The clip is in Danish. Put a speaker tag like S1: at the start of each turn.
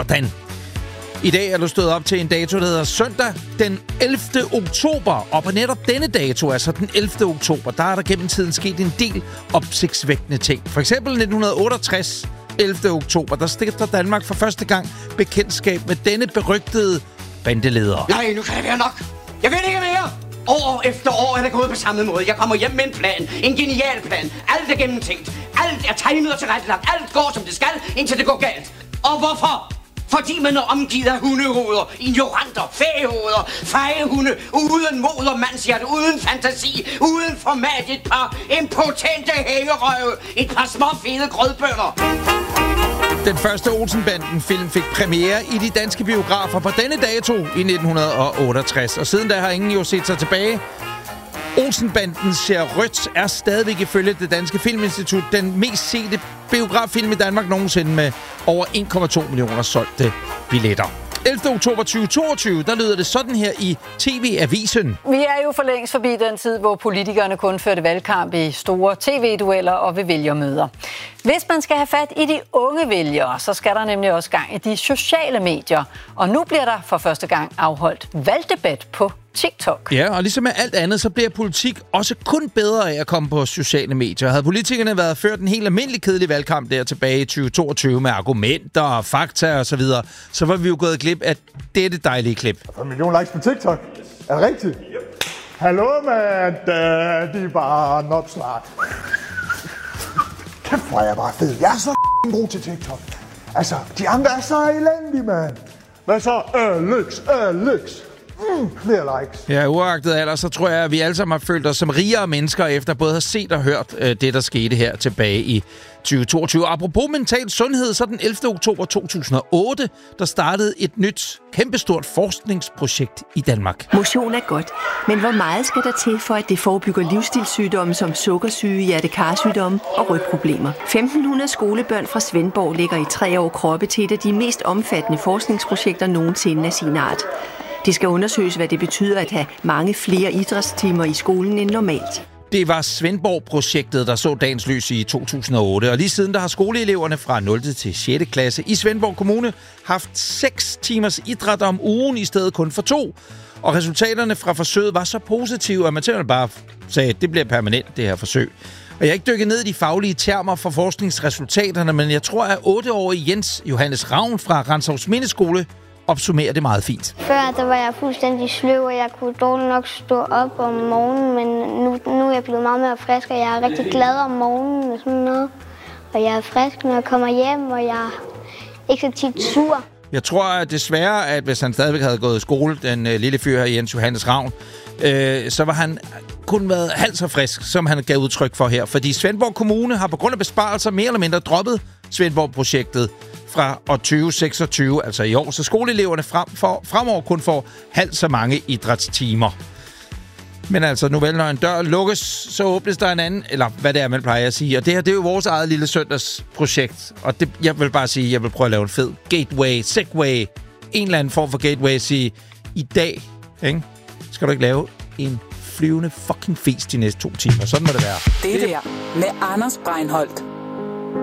S1: sådan. I dag er du stået op til en dato, der hedder søndag den 11. oktober. Og på netop denne dato, altså den 11. oktober, der er der gennem tiden sket en del opsigtsvækkende ting. For eksempel 1968, 11. oktober, der stifter Danmark for første gang bekendtskab med denne berygtede bandeleder.
S2: Nej, nu kan det være nok. Jeg vil ikke mere. År efter år er det gået på samme måde. Jeg kommer hjem med en plan. En genial plan. Alt er gennemtænkt. Alt er tegnet og tilrettelagt. Alt går, som det skal, indtil det går galt. Og hvorfor? Fordi man er omgivet af hundehoveder, ignoranter, fægehoveder, fejehunde, uden mod og mandshjerte, uden fantasi, uden format, et par impotente hægerøve, et par små fede grødbønder.
S1: Den første Olsenbanden-film fik premiere i de danske biografer på denne dato i 1968, og siden da har ingen jo set sig tilbage. Olsenbanden ser rødt er stadigvæk ifølge det danske filminstitut den mest sete biograffilm i Danmark nogensinde med over 1,2 millioner solgte billetter. 11. oktober 2022, der lyder det sådan her i TV-avisen.
S3: Vi er jo for længst forbi den tid, hvor politikerne kun førte valgkamp i store tv-dueller og ved vælgermøder. Hvis man skal have fat i de unge vælgere, så skal der nemlig også gang i de sociale medier. Og nu bliver der for første gang afholdt valgdebat på TikTok.
S1: Ja, og ligesom med alt andet, så bliver politik også kun bedre af at komme på sociale medier. Havde politikerne været ført en helt almindelig kedelig valgkamp der tilbage i 2022 med argumenter og fakta og så videre, så var vi jo gået glip af dette dejlige klip.
S4: 1 million likes på TikTok. Er det rigtigt? Yep. Hallo, man. Daddy bare not snart. Kæft, hvor er jeg bare fed. Jeg er så god til TikTok. Altså, de andre er så elendige, mand. Hvad så? Alex. Flere likes.
S1: Ja, uagtet alder, så tror jeg, at vi alle sammen har følt os som rigere mennesker, efter både at have set og hørt det, der skete her tilbage i 2022. Apropos mental sundhed, så den 11. oktober 2008, der startede et nyt, kæmpestort forskningsprojekt i Danmark.
S5: Motion er godt, men hvor meget skal der til, for at det forebygger livsstilssygdomme som sukkersyge, hjertekarsygdomme og rygproblemer? 1.500 skolebørn fra Svendborg lægger i 3 år kroppe til et af de mest omfattende forskningsprojekter nogensinde af sin art. Det skal undersøges, hvad det betyder at have mange flere idrætstimer i skolen end normalt.
S1: Det var Svendborg-projektet, der så dagens lys i 2008. Og lige siden, der har skoleeleverne fra 0. til 6. klasse i Svendborg Kommune haft 6 timers idræt om ugen i stedet kun for 2. Og resultaterne fra forsøget var så positive, at man simpelthen bare sagde, at det bliver permanent, det her forsøg. Og jeg har ikke dykket ned i de faglige termer for forskningsresultaterne, men jeg tror, at 8-årige Jens Johannes Ravn fra Rantzausminde Skole opsummerer det meget fint.
S6: Før der var jeg fuldstændig sløv, og jeg kunne dårligt nok stå op om morgenen, men nu er jeg blevet meget mere frisk, og jeg er rigtig glad om morgenen og sådan noget. Og jeg er frisk, når jeg kommer hjem, og jeg er ikke så tit sur.
S1: Jeg tror at desværre, at hvis han stadigvæk havde gået i skole, den lille fyr her, Jens Johannes Ravn, så var han kun været halvt så frisk, som han gav udtryk for her. Fordi Svendborg Kommune har på grund af besparelser mere eller mindre droppet Svendborg-projektet fra år 2026, altså i år, så skoleeleverne fremover kun får halvt så mange idrætstimer. Men altså, nu vel, når en dør lukkes, så åbnes der en anden, eller hvad det er, man plejer at sige. Og det her, det er jo vores eget lille søndagsprojekt. Og det, jeg vil bare sige, jeg vil prøve at lave en fed gateway, segway, en eller anden form for gateway, sige, i dag, ikke, skal du ikke lave en flyvende fucking fest de næste 2 timer. Sådan må det være.
S7: Det der med Anders Breinholt.